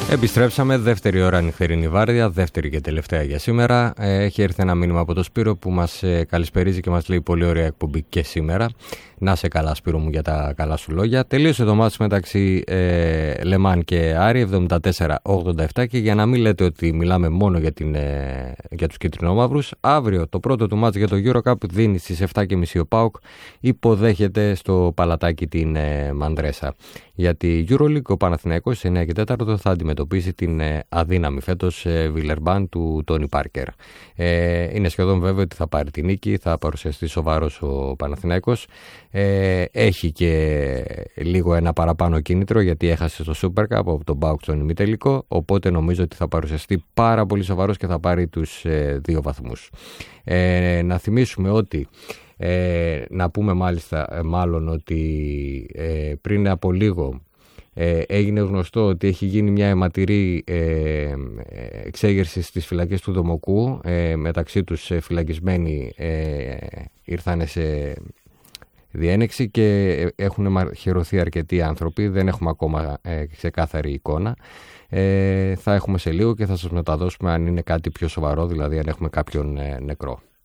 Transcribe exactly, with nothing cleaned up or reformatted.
Επιστρέψαμε, δεύτερη ώρα νυχτερινή βάρδια, δεύτερη και τελευταία για σήμερα. Έχει έρθει ένα μήνυμα από το Σπύρο που μας καλησπερίζει και μας λέει πολύ ωραία εκπομπή και σήμερα. Να σε καλά, Σπύρο μου, για τα καλά σου λόγια. Τελείωσε το μάτς μεταξύ ε, Λεμάν και Άρη, εβδομήντα τέσσερα ογδόντα επτά, και για να μην λέτε ότι μιλάμε μόνο για, την, ε, για τους κυτρινόμαυρους, αύριο το πρώτο του μάτς για το EuroCup δίνει στις επτά και μισή ο ΠΑΟΚ, υποδέχεται στο Παλατάκι την ε, Μαντρέσα. Για τη EuroLeague ο Παναθηναϊκός εννιά και τέσσερα θα αντιμετωπίσει την ε, αδύναμη φέτος ε, Βιλερμπάν του Τόνι Πάρκερ. Ε, είναι σχεδόν βέβαιο ότι θα πάρει τη νίκη, θα παρουσιαστεί σοβαρός ο Παναθηναϊκός. Ε, έχει και λίγο ένα παραπάνω κίνητρο γιατί έχασε στο Super Cup από τον ΠΑΟΚ στον ημιτελικό, οπότε νομίζω ότι θα παρουσιαστεί πάρα πολύ σοβαρός και θα πάρει τους ε, δύο βαθμούς. Ε, να θυμίσουμε ότι ε, να πούμε μάλιστα ε, μάλλον ότι ε, πριν από λίγο ε, έγινε γνωστό ότι έχει γίνει μια αιματηρή ε, εξέγερση στις φυλακές του Δομοκού, ε, μεταξύ τους ε, φυλακισμένοι ε, ήρθαν σε διένεξη και έχουν μαχαιρωθεί αρκετοί άνθρωποι, δεν έχουμε ακόμα ε, ξεκάθαρη εικόνα. Ε, θα έχουμε σε λίγο και θα σας μεταδώσουμε αν είναι κάτι πιο σοβαρό, δηλαδή αν έχουμε κάποιον ε, νεκρό.